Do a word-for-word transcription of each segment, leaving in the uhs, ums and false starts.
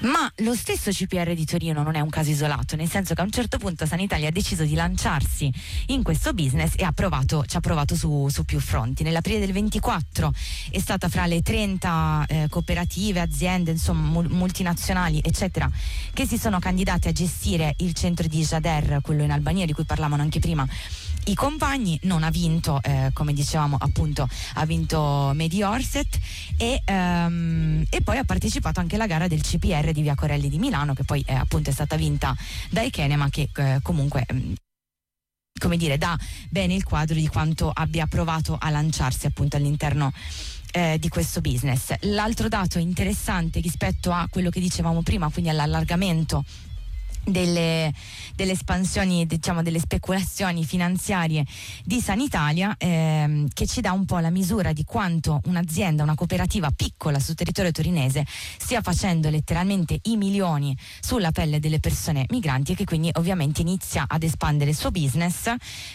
Ma lo stesso C P R di Torino non è un caso isolato, nel senso che a un certo punto Sanitalia ha deciso di lanciarsi in questo business e ha provato, ci ha provato su, su più fronti. Nell'aprile del ventiquattro è stata fra le trenta eh, cooperative, aziende, insomma mul- multinazionali eccetera, che si sono candidate a gestire il centro di Jader, quello in Albania di cui parlavano anche prima i compagni. Non ha vinto, eh, come dicevamo appunto, ha vinto Mediorset e, ehm, e poi ha partecipato anche alla gara del C P R di Via Corelli di Milano, che poi eh, appunto è stata vinta da Echene, ma che eh, comunque mh, come dire dà bene il quadro di quanto abbia provato a lanciarsi appunto all'interno eh, di questo business. L'altro dato interessante rispetto a quello che dicevamo prima, quindi all'allargamento delle, delle espansioni, diciamo delle speculazioni finanziarie di Sanitalia, ehm, che ci dà un po' la misura di quanto un'azienda, una cooperativa piccola sul territorio torinese stia facendo letteralmente i milioni sulla pelle delle persone migranti, e che quindi ovviamente inizia ad espandere il suo business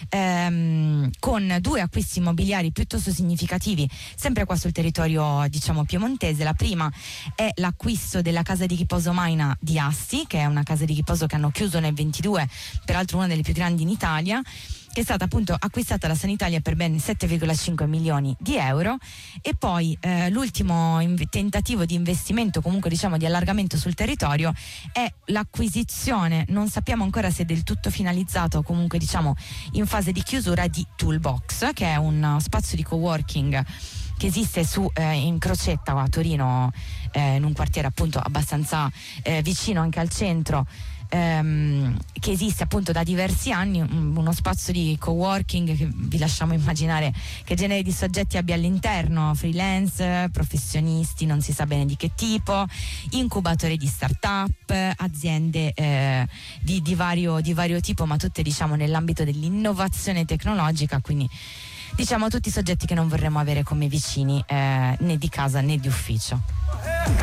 ehm, con due acquisti immobiliari piuttosto significativi sempre qua sul territorio diciamo piemontese. La prima è l'acquisto della casa di riposo Maina di Asti, che è una casa di riposo che hanno chiuso nel ventidue, peraltro una delle più grandi in Italia, che è stata appunto acquistata da Sanitalia per ben sette virgola cinque milioni di euro. E poi eh, l'ultimo inv- tentativo di investimento, comunque diciamo di allargamento sul territorio, è l'acquisizione, non sappiamo ancora se del tutto finalizzato o comunque diciamo in fase di chiusura, di Toolbox, che è un spazio di coworking che esiste su eh, in Crocetta a Torino, eh, in un quartiere appunto abbastanza eh, vicino anche al centro, ehm, che esiste appunto da diversi anni, un, uno spazio di coworking che vi lasciamo immaginare che genere di soggetti abbia all'interno: freelance, professionisti non si sa bene di che tipo, incubatori di start-up, aziende eh, di, di, vario, di vario tipo, ma tutte diciamo nell'ambito dell'innovazione tecnologica, quindi diciamo tutti i soggetti che non vorremmo avere come vicini eh, né di casa né di ufficio.